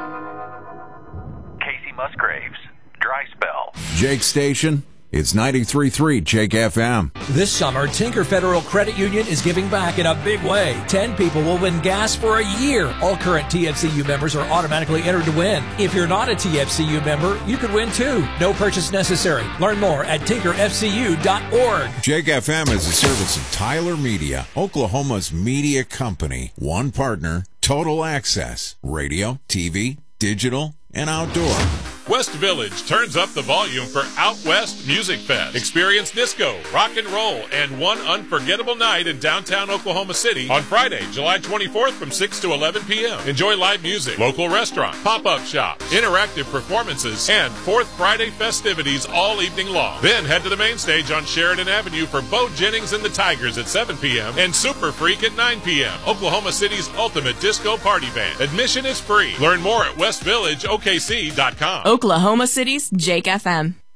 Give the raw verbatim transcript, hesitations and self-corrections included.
Casey Musgraves, Dry Spell. Jake Station. It's ninety-three point three Jake F M. This summer, Tinker Federal Credit Union is giving back in a big way. Ten people will win gas for a year. All current T F C U members are automatically entered to win. If you're not a T F C U member, you could win too. No purchase necessary. Learn more at tinker f c u dot org. Jake F M is a service of Tyler Media, Oklahoma's media company. One partner, total access. Radio, T V, digital, and outdoor. West Village turns up the volume for Out West Music Fest. Experience disco, rock and roll, and one unforgettable night in downtown Oklahoma City on Friday, July twenty-fourth from six to eleven p.m. Enjoy live music, local restaurant, pop-up shops, interactive performances, and Fourth Friday festivities all evening long. Then head to the main stage on Sheridan Avenue for Bo Jennings and the Tigers at seven p.m. and Super Freak at nine p.m. Oklahoma City's ultimate disco party band. Admission is free. Learn more at west village o k c dot com. Oklahoma City's Jake F M.